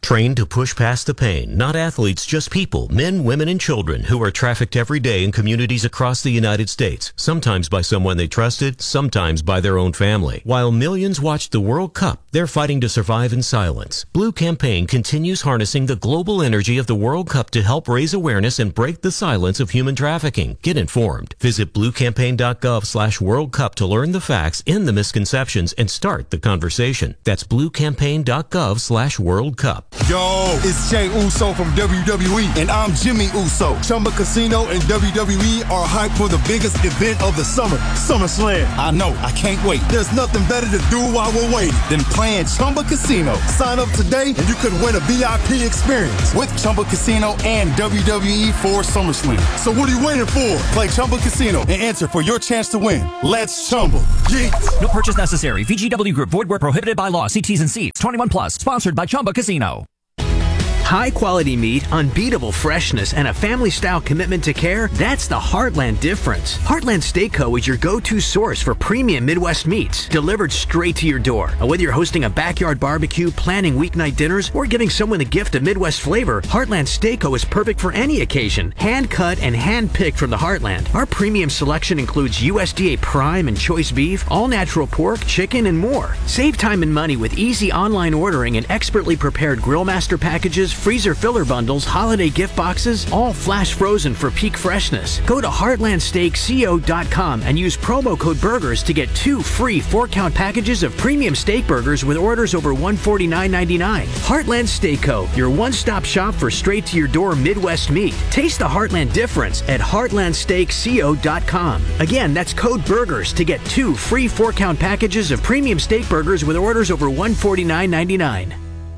Trained to push past the pain, not athletes, just people, men, women, and children who are trafficked every day in communities across the United States, sometimes by someone they trusted, sometimes by their own family. While millions watched the World Cup, they're fighting to survive in silence. Blue Campaign continues harnessing the global energy of the World Cup to help raise awareness and break the silence of human trafficking. Get informed. Visit bluecampaign.gov/World Cup to learn the facts, end the misconceptions, and start the conversation. That's bluecampaign.gov/World Cup. Yo, it's Jey Uso from WWE, and I'm Jimmy Uso. Chumba Casino and WWE are hyped for the biggest event of the summer, SummerSlam. I know, I can't wait. There's nothing better to do while we're waiting than playing Chumba Casino. Sign up today and you could win a VIP experience with Chumba Casino and WWE for SummerSlam. So what are you waiting for? Play Chumba Casino and enter for your chance to win. Let's Chumba. Yeah. No purchase necessary. VGW Group. Void where prohibited by law. See T's and C's. 21 plus. Sponsored by Chumba Casino. High-quality meat, unbeatable freshness, and a family-style commitment to care, that's the Heartland difference. Heartland Steak Co. is your go-to source for premium Midwest meats, delivered straight to your door. Whether you're hosting a backyard barbecue, planning weeknight dinners, or giving someone the gift of Midwest flavor, Heartland Steak Co. is perfect for any occasion. Hand-cut and hand-picked from the Heartland. Our premium selection includes USDA Prime and Choice Beef, all-natural pork, chicken, and more. Save time and money with easy online ordering and expertly prepared Grillmaster packages, freezer filler bundles, holiday gift boxes, all flash frozen for peak freshness. Go to heartlandsteakco.com and use promo code BURGERS to get 2 free 4-count packages of premium steak burgers with orders over $149.99. Heartland Steak Co., your one-stop shop for straight-to-your-door Midwest meat. Taste the Heartland difference at heartlandsteakco.com. Again, that's code BURGERS to get 2 free 4-count packages of premium steak burgers with orders over $149.99.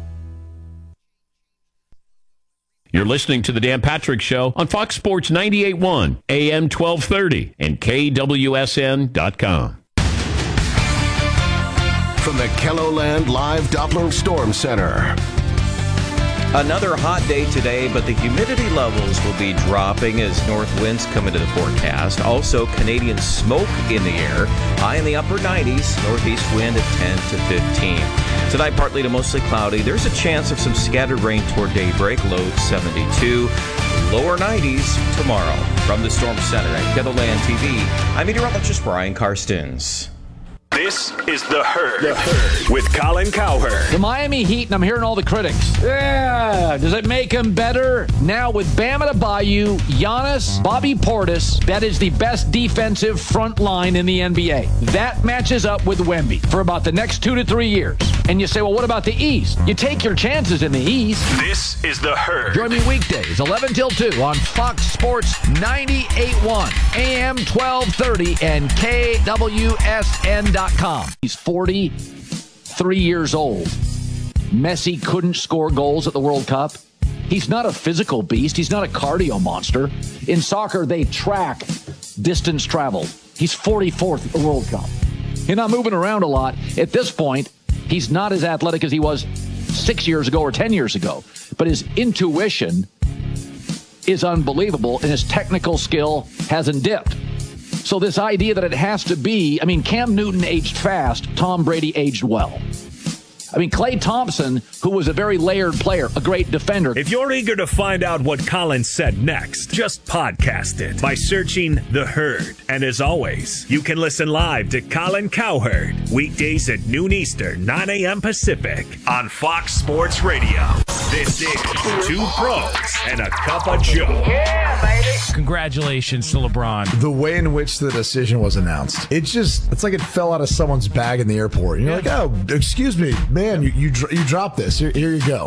You're listening to The Dan Patrick Show on Fox Sports 98.1, AM 1230, and KWSN.com. From the KELOLAND Live Doppler Storm Center. Another hot day today, but the humidity levels will be dropping as north winds come into the forecast. Also, Canadian smoke in the air. High in the upper 90s, northeast wind at 10 to 15. Tonight, partly to mostly cloudy. There's a chance of some scattered rain toward daybreak, low 72. Lower 90s tomorrow. From the Storm Center at KELOLAND TV, I'm meteorologist Brian Karstens. This is The Herd, with Colin Cowherd. The Miami Heat, and I'm hearing all the critics. Yeah, does it make them better? Now with Bam Adebayo, Giannis, Bobby Portis, that is the best defensive front line in the NBA. That matches up with Wemby for about the next 2 to 3 years. And you say, well, what about the East? You take your chances in the East. This is The Herd. Join me weekdays, 11 till 2 on Fox Sports 98.1, AM 1230, and KWSN.com. He's 43 years old. Messi couldn't score goals at the World Cup. He's not a physical beast. He's not a cardio monster. In soccer, they track distance traveled. He's 44th at the World Cup. He's not moving around a lot. At this point, he's not as athletic as he was 6 years ago or 10 years ago. But his intuition is unbelievable, and his technical skill hasn't dipped. So this idea that it has to be, Cam Newton aged fast, Tom Brady aged well. Klay Thompson, who was a very layered player, a great defender. If you're eager to find out what Colin said next, just podcast it by searching The Herd. And as always, you can listen live to Colin Cowherd weekdays at noon Eastern, 9 a.m. Pacific on Fox Sports Radio. This is Two Pros and a Cup of Joe. Yeah, baby. Congratulations to LeBron. The way in which the decision was announced, it's like it fell out of someone's bag in the airport. You're like, oh, excuse me, man, you dropped this. Here you go.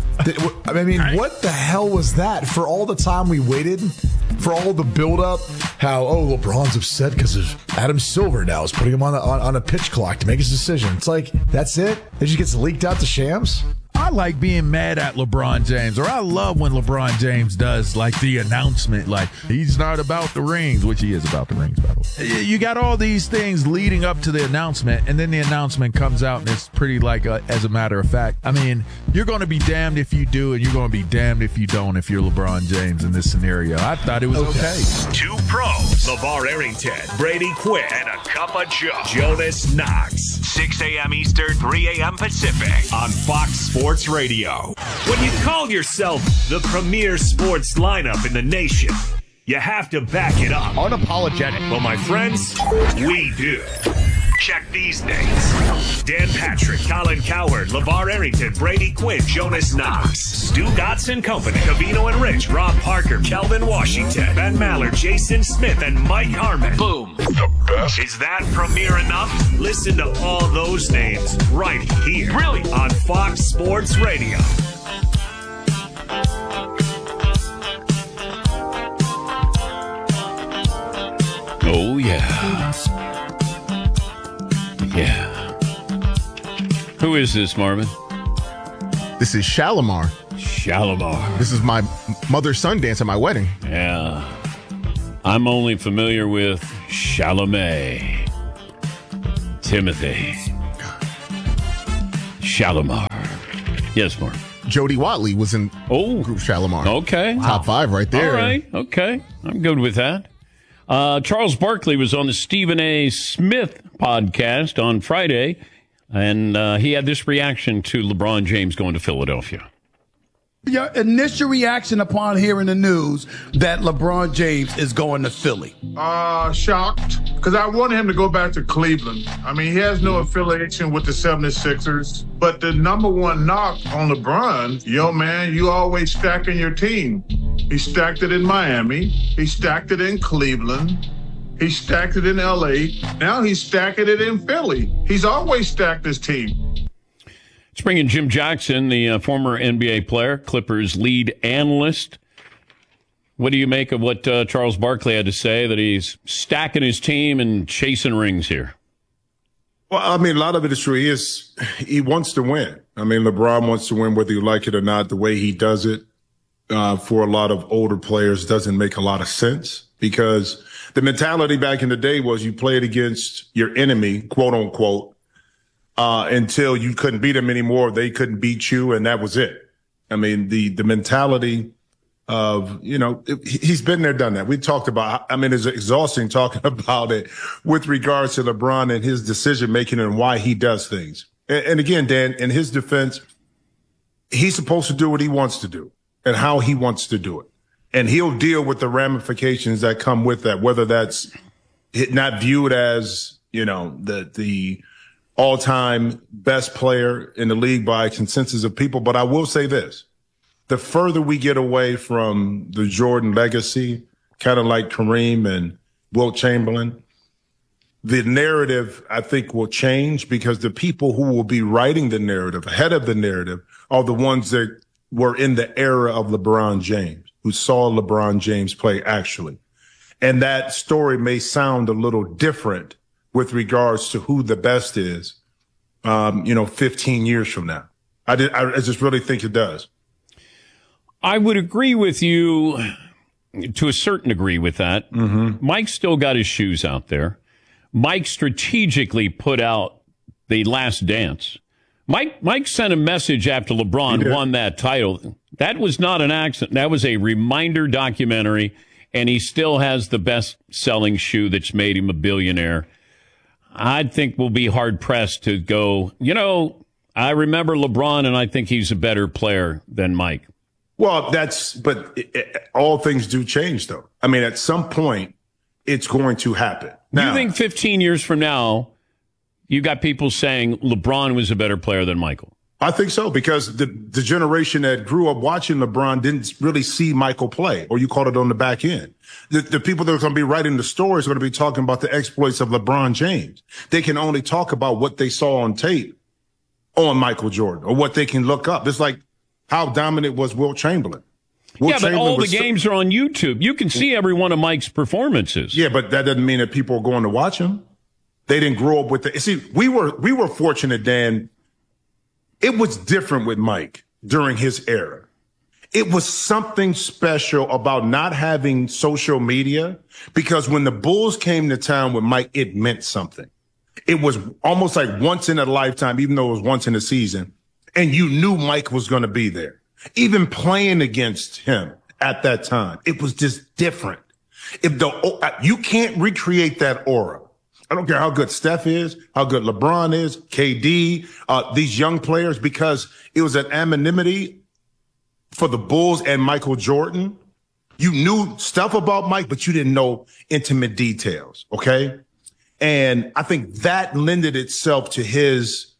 What the hell was that? For all the time we waited, for all the build-up, how, LeBron's upset because of Adam Silver now is putting him on a pitch clock to make his decision. It's like, that's it? It just gets leaked out to Shams? I like being mad at LeBron James, or I love when LeBron James does like the announcement, like he's not about the rings, which he is about the rings, by the way. You got all these things leading up to the announcement, and then the announcement comes out, and it's pretty like as a matter of fact. You're going to be damned if you do, and you're going to be damned if you don't if you're LeBron James in this scenario. I thought it was okay. Two Pros, LeVar Arrington, Brady Quinn, and a Cup of Joe, Jonas Knox. 6 a.m. Eastern, 3 a.m. Pacific on Fox Sports Sports Radio. When you call yourself the premier sports lineup in the nation, you have to back it up. Unapologetic. Well, my friends, we do. Check these names: Dan Patrick, Colin Cowherd, LeVar Arrington, Brady Quinn, Jonas Knox, Stu Gotts and Company, Covino and Rich, Rob Parker, Kelvin Washington, Ben Maller, Jason Smith, and Mike Harmon. Boom. The best. Is that premier enough? Listen to all those names right here. Really? On Fox Sports Radio. Oh, yeah. Yeah. Who is this, Marvin? This is Shalimar. Shalimar. This is my mother's son dance at my wedding. Yeah. I'm only familiar with Chalamet. Timothy. Shalimar. Yes, Mark. Jody Watley was in Group Shalimar. Okay. Top 5 right there. All right. Okay. I'm good with that. Charles Barkley was on the Stephen A. Smith podcast on Friday, and he had this reaction to LeBron James going to Philadelphia. Your initial reaction upon hearing the news that LeBron James is going to Philly? Shocked, because I wanted him to go back to Cleveland. I mean, he has no affiliation with the 76ers, but the number one knock on LeBron, yo, man, you always stacking your team. He stacked it in Miami. He stacked it in Cleveland. He stacked it in L.A. Now he's stacking it in Philly. He's always stacked his team. Let's bring in Jim Jackson, the former NBA player, Clippers lead analyst. What do you make of what Charles Barkley had to say, that he's stacking his team and chasing rings here? Well, I mean, a lot of it is true. He wants to win. I mean, LeBron wants to win whether you like it or not. The way he does it for a lot of older players doesn't make a lot of sense, because the mentality back in the day was you played against your enemy, quote unquote, until you couldn't beat them anymore. They couldn't beat you, and that was it. I mean, the mentality of, he's been there, done that. We talked about, I mean, it's exhausting talking about it with regards to LeBron and his decision-making and why he does things. And again, Dan, in his defense, he's supposed to do what he wants to do and how he wants to do it. And he'll deal with the ramifications that come with that, whether that's not viewed as, the all-time best player in the league by consensus of people. But I will say this: the further we get away from the Jordan legacy, kind of like Kareem and Wilt Chamberlain, the narrative, I think, will change, because the people who will be writing the narrative, ahead of the narrative, are the ones that were in the era of LeBron James, who saw LeBron James play actually. And that story may sound a little different with regards to who the best is, 15 years from now. I just really think it does. I would agree with you to a certain degree with that. Mm-hmm. Mike still got his shoes out there. Mike strategically put out The Last Dance. Mike sent a message after LeBron won that title. That was not an accident. That was a reminder documentary, and he still has the best-selling shoe that's made him a billionaire. I think we'll be hard-pressed to go, I remember LeBron, and I think he's a better player than Mike. Well, all things do change, though. I mean, at some point, it's going to happen. Now, you think 15 years from now, you got people saying LeBron was a better player than Michael? I think so, because the generation that grew up watching LeBron didn't really see Michael play, or you caught it on the back end. The people that are going to be writing the stories are going to be talking about the exploits of LeBron James. They can only talk about what they saw on tape on Michael Jordan, or what they can look up. It's like how dominant was Wilt Chamberlain. But all the games are on YouTube. You can see every one of Mike's performances. Yeah, but that doesn't mean that people are going to watch him. They didn't grow up with it. See, we were fortunate, Dan. It was different with Mike during his era. It was something special about not having social media, because when the Bulls came to town with Mike, it meant something. It was almost like once in a lifetime, even though it was once in a season. And you knew Mike was going to be there. Even playing against him at that time, it was just different. You can't recreate that aura I don't care how good Steph is, how good LeBron is, KD, these young players, because it was an anonymity for the Bulls and Michael Jordan. You knew stuff about Mike, but you didn't know intimate details, okay? And I think that lended itself to his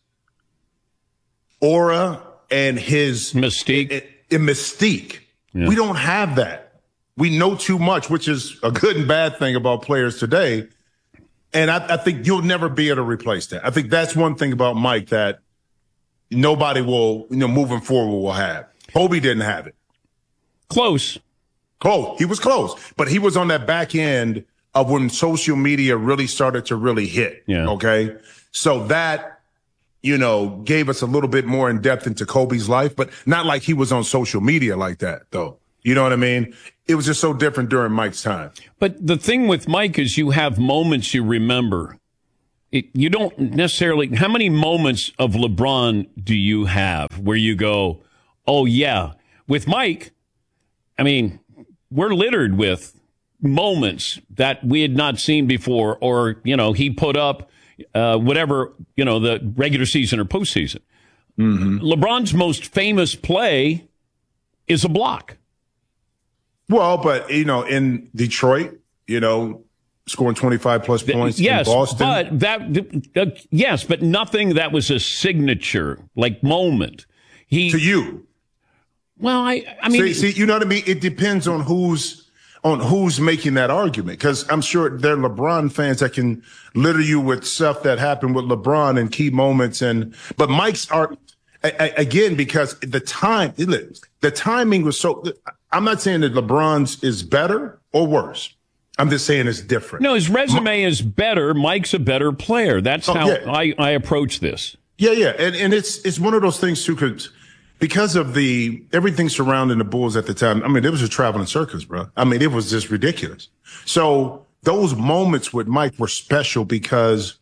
aura and his mystique. Mystique. Yeah. We don't have that. We know too much, which is a good and bad thing about players today. And I think you'll never be able to replace that. I think that's one thing about Mike that nobody will, moving forward will have. Kobe didn't have it. Close. Oh, he was close. But he was on that back end of when social media really started to really hit. Yeah. Okay. So that, gave us a little bit more in depth into Kobe's life, but not like he was on social media like that, though. You know what I mean? It was just so different during Mike's time. But the thing with Mike is you have moments you remember. You don't necessarily. How many moments of LeBron do you have where you go, oh, yeah. With Mike, I mean, we're littered with moments that we had not seen before, or, he put up whatever, the regular season or postseason. Mm-hmm. LeBron's most famous play is a block. Well, but, in Detroit, scoring 25 plus points in Boston. But yes, but nothing that was a signature, like moment. To you. Well, I mean. See, you know what I mean? It depends on who's making that argument. Because I'm sure there are LeBron fans that can litter you with stuff that happened with LeBron and key moments. But Mike's are, again, because the timing was so. I'm not saying that LeBron's is better or worse. I'm just saying it's different. No, his resume is better. Mike's a better player. That's how I approach this. Yeah. And it's one of those things, too, because of everything surrounding the Bulls at the time. I mean, it was a traveling circus, bro. I mean, it was just ridiculous. So those moments with Mike were special because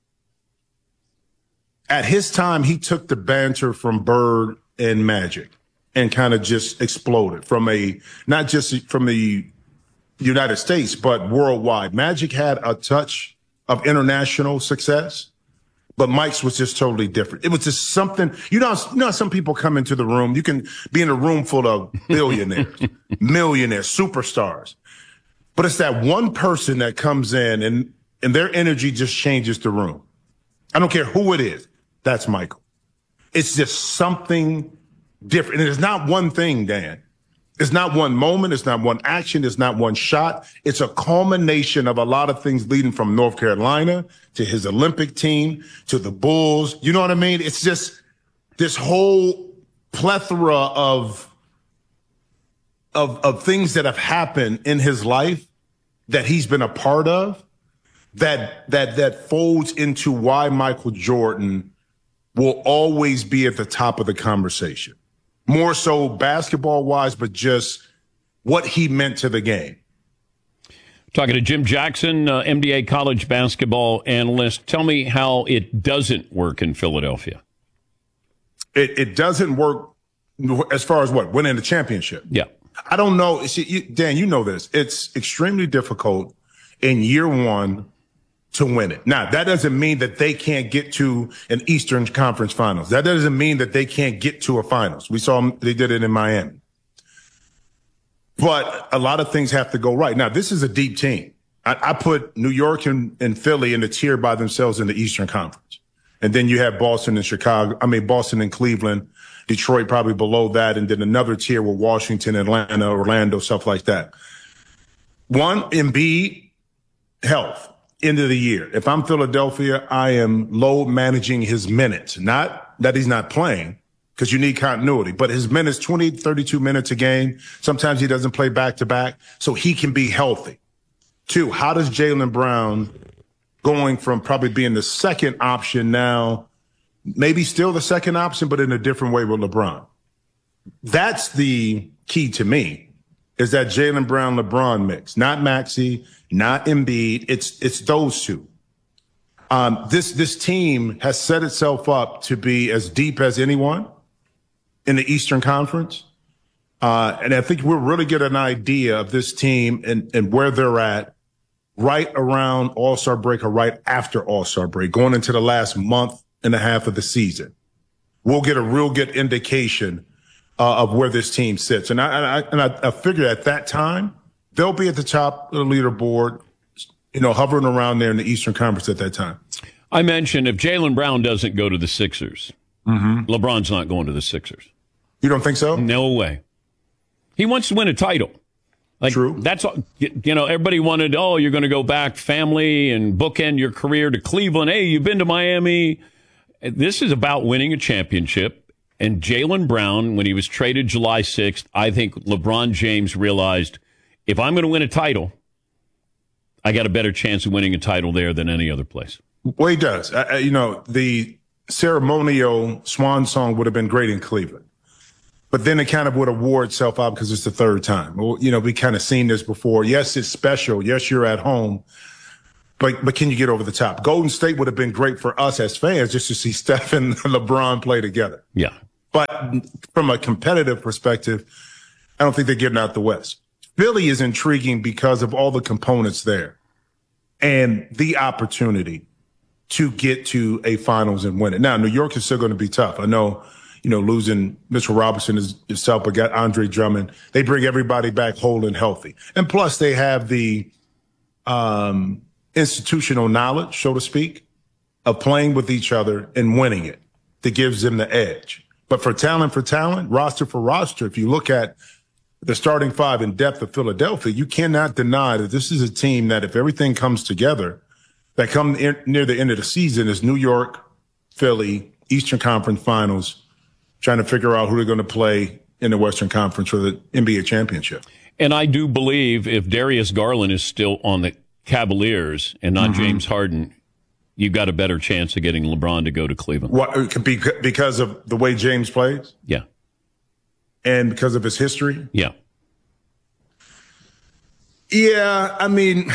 at his time, he took the banter from Bird and Magic and kind of just exploded not just from the United States, but worldwide. Magic had a touch of international success, but Mike's was just totally different. It was just something, some people come into the room, you can be in a room full of billionaires, millionaires, superstars, but it's that one person that comes in and their energy just changes the room. I don't care who it is. That's Michael. It's just something different. And it's not one thing, Dan. It's not one moment. It's not one action. It's not one shot. It's a culmination of a lot of things leading from North Carolina to his Olympic team to the Bulls. You know what I mean? It's just this whole plethora of things that have happened in his life that he's been a part of that folds into why Michael Jordan will always be at the top of the conversation. More so basketball-wise, but just what he meant to the game. Talking to Jim Jackson, MDA college basketball analyst. Tell me how it doesn't work in Philadelphia. It doesn't work as far as what? Winning the championship. Yeah. I don't know. See, Dan, you know this. It's extremely difficult in year one to win it. Now, that doesn't mean that they can't get to an Eastern Conference Finals. That doesn't mean that they can't get to a finals. We saw them, they did it in Miami. But a lot of things have to go right. Now, this is a deep team. I put New York and Philly in the tier by themselves in the Eastern Conference. And then you have Boston and Cleveland, Detroit probably below that, and then another tier with Washington, Atlanta, Orlando, stuff like that. One, Embiid, health. End of the year. If I'm Philadelphia, I am low managing his minutes. Not that he's not playing, because you need continuity, but his minutes, 20, 32 minutes a game. Sometimes he doesn't play back to back, so he can be healthy. Two, how does Jaylen Brown, going from probably being the second option now, maybe still the second option, but in a different way with LeBron? That's the key to me, is that Jaylen Brown, LeBron mix, not Maxey, not Embiid. It's those two. This team has set itself up to be as deep as anyone in the Eastern Conference. And I think we'll really get an idea of this team and where they're at right around All-Star break or right after All-Star break, going into the last month and a half of the season, we'll get a real good indication of where this team sits. And I figure at that time, they'll be at the top of the leaderboard, hovering around there in the Eastern Conference at that time. I mentioned if Jaylen Brown doesn't go to the Sixers, LeBron's not going to the Sixers. You don't think so? No way. He wants to win a title. True. That's all. Everybody wanted, you're going to go back, family, and bookend your career to Cleveland. Hey, you've been to Miami. This is about winning a championship. And Jaylen Brown, when he was traded July 6th, I think LeBron James realized, if I'm going to win a title, I got a better chance of winning a title there than any other place. Well, he does. The ceremonial swan song would have been great in Cleveland. But then it kind of would have wore itself out because it's the third time. Well, we kind of seen this before. Yes, it's special. Yes, you're at home. But can you get over the top? Golden State would have been great for us as fans just to see Steph and LeBron play together. Yeah. But from a competitive perspective, I don't think they're getting out the West. Philly is intriguing because of all the components there and the opportunity to get to a finals and win it. Now, New York is still going to be tough. I know, losing Mitchell Robinson is tough, but got Andre Drummond. They bring everybody back whole and healthy. And plus they have the institutional knowledge, so to speak, of playing with each other and winning it that gives them the edge. But for talent, roster for roster, if you look at the starting five in depth of Philadelphia, you cannot deny that this is a team that if everything comes together, that come near the end of the season is New York, Philly, Eastern Conference Finals, trying to figure out who they're going to play in the Western Conference for the NBA championship. And I do believe if Darius Garland is still on the Cavaliers and not James Harden, you've got a better chance of getting LeBron to go to Cleveland. What, because of the way James plays? Yeah. And because of his history? Yeah. Yeah, I mean,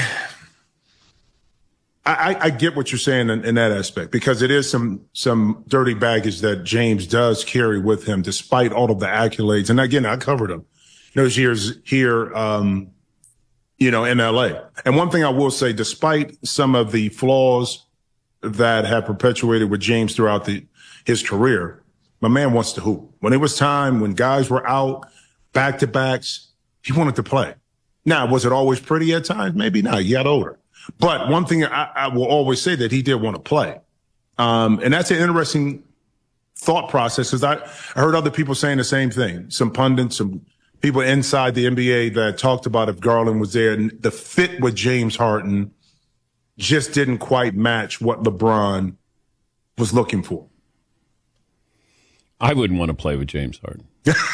I get what you're saying in that aspect, because it is some dirty baggage that James does carry with him, despite all of the accolades. And again, I covered him those years here, in LA. And one thing I will say, despite some of the flaws that have perpetuated with James throughout his career, my man wants to hoop. When it was time, when guys were out, back-to-backs, he wanted to play. Now, was it always pretty at times? Maybe not. He got older. But one thing I will always say that he did want to play. And that's an interesting thought process, because I heard other people saying the same thing. Some pundits, some people inside the NBA that talked about if Garland was there, and the fit with James Harden just didn't quite match what LeBron was looking for. I wouldn't want to play with James Harden.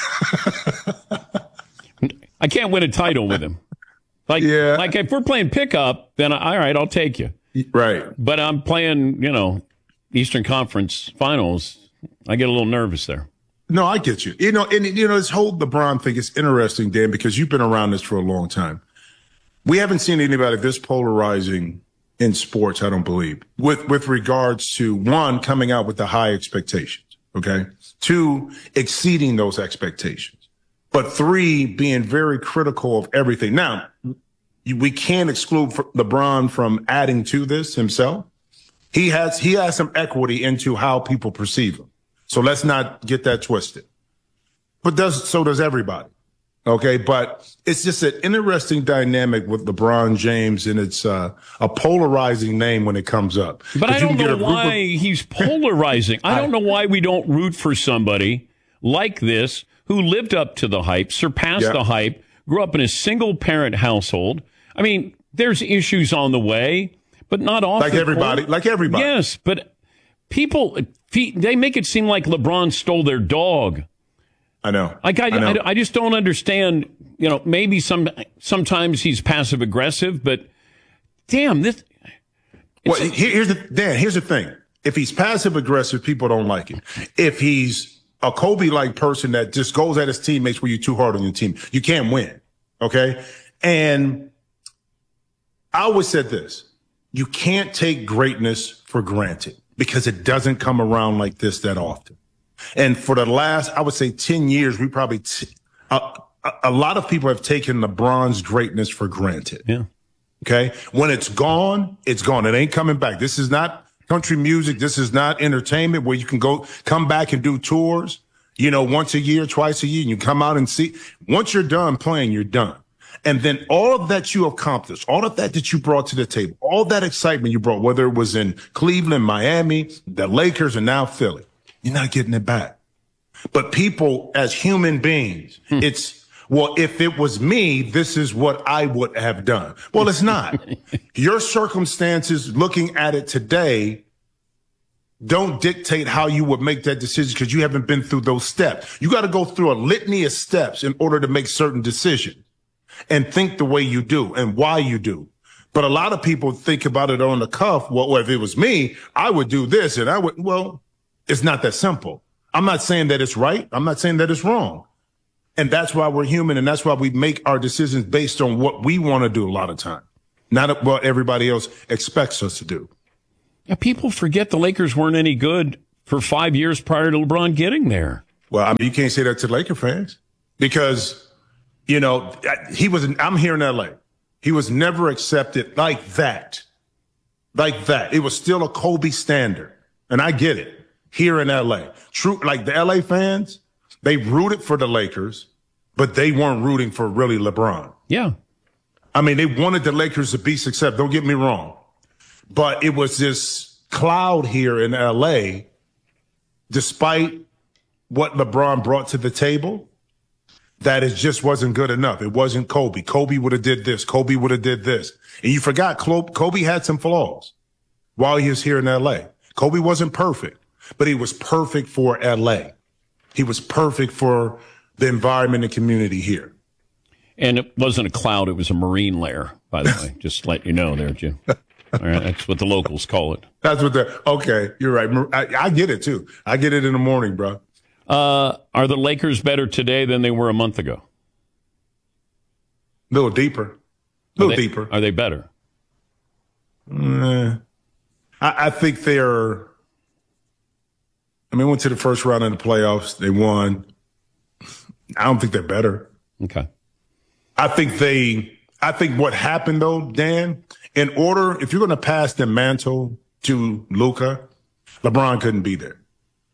I can't win a title with him. Like if we're playing pickup, then all right, I'll take you. Right. But I'm playing, Eastern Conference Finals. I get a little nervous there. No, I get you. This whole LeBron thing is interesting, Dan, because you've been around this for a long time. We haven't seen anybody this polarizing in sports, I don't believe, with regards to, one, coming out with the high expectations, okay? Two, exceeding those expectations. But three, being very critical of everything. Now, we can't exclude LeBron from adding to this himself. He has some equity into how people perceive him. So let's not get that twisted. But so does everybody. Okay. But it's just an interesting dynamic with LeBron James, and it's a polarizing name when it comes up. But I don't know why he's polarizing. I don't know why we don't root for somebody like this who lived up to the hype, surpassed the hype, grew up in a single-parent household. I mean, there's issues on the way, but not often. Like everybody. Yes, but people, they make it seem like LeBron stole their dog. I know. I just don't understand. Maybe sometimes he's passive-aggressive, but damn, this... Here's the thing. If he's passive-aggressive, people don't like him. If he's a Kobe-like person that just goes at his teammates where you're too hard on your team, you can't win. Okay? And I always said this. You can't take greatness for granted, because it doesn't come around like this that often. And for the last, I would say 10 years, we probably, a lot of people have taken LeBron's greatness for granted. Yeah. Okay. When it's gone, it's gone. It ain't coming back. This is not country music. This is not entertainment where you can come back and do tours, once a year, twice a year, and you come out and see. Once you're done playing, you're done. And then all of that you accomplished, all of that you brought to the table, all that excitement you brought, whether it was in Cleveland, Miami, the Lakers, and now Philly, you're not getting it back. But people, as human beings, well, if it was me, this is what I would have done. Well, it's not. Your circumstances, looking at it today, don't dictate how you would make that decision because you haven't been through those steps. You got to go through a litany of steps in order to make certain decisions and think the way you do and why you do. But a lot of people think about it on the cuff. Well, if it was me, I would do this and I would. Well, it's not that simple. I'm not saying that it's right. I'm not saying that it's wrong. And that's why we're human, and that's why we make our decisions based on what we want to do a lot of time, not what everybody else expects us to do. Yeah, people forget the Lakers weren't any good for 5 years prior to LeBron getting there. Well, you can't say that to Laker fans because, I'm here in L.A. He was never accepted like that. Like that. It was still a Kobe standard, and I get it, here in L.A. True, like the L.A. fans, they rooted for the Lakers, but they weren't rooting for really LeBron. Yeah. I mean, they wanted the Lakers to be successful. Don't get me wrong. But it was this cloud here in L.A., despite what LeBron brought to the table, that it just wasn't good enough. It wasn't Kobe. Kobe would have did this. Kobe would have did this. And you forgot Kobe had some flaws while he was here in L.A. Kobe wasn't perfect, but he was perfect for L.A. He was perfect for the environment and community here. And it wasn't a cloud, it was a marine layer, by the way. Just to let you know there, Jim. All right, that's what the locals call it. That's what okay, you're right. I get it, too. I get it in the morning, bro. Are the Lakers better today than they were a month ago? A little deeper. Deeper. Are they better? I think they're... went to the first round of the playoffs. They won. I don't think they're better. Okay. I think what happened though, Dan, if you're going to pass the mantle to Luka, LeBron couldn't be there.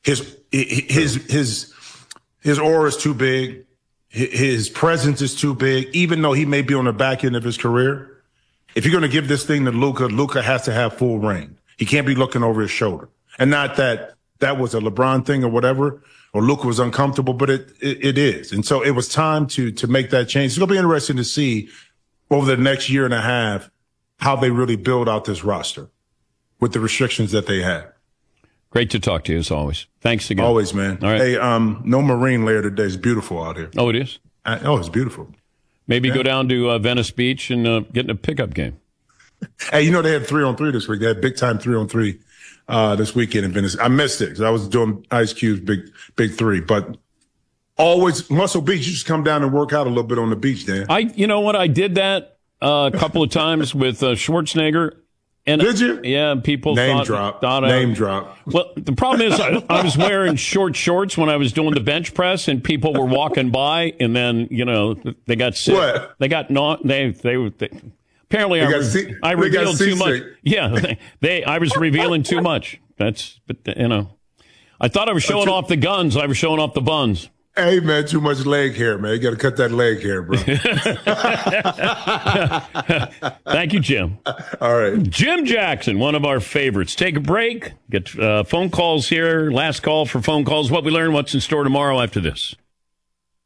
His aura is too big. His presence is too big, even though he may be on the back end of his career. If you're going to give this thing to Luka has to have full reign. He can't be looking over his shoulder. And not that was a LeBron thing or whatever, or Luka was uncomfortable, but it is. And so it was time to make that change. It's going to be interesting to see over the next year and a half how they really build out this roster with the restrictions that they have. Great to talk to you as always. Thanks again. Always, man. All right. Hey, no marine layer today. It's beautiful out here. Oh, it is? It's beautiful. Maybe go down to Venice Beach and get in a pickup game. Hey, they had 3-on-3 this week. They had big time 3-on-3. This weekend in Venice. I missed it because I was doing Ice Cube's big three. But always Muscle Beach, you just come down and work out a little bit on the beach, Dan. You know what? I did that a couple of times with Schwarzenegger. And did you? Yeah, people Name drop. Well, the problem is I was wearing short shorts when I was doing the bench press, and people were walking by, and then they got sick. What? They got apparently, I revealed too much. Yeah, I was revealing too much. I thought I was showing off the guns. I was showing off the buns. Hey, man, too much leg hair, man. You got to cut that leg hair, bro. Thank you, Jim. All right. Jim Jackson, one of our favorites. Take a break. Get phone calls here. Last call for phone calls. What we learn, what's in store tomorrow after this.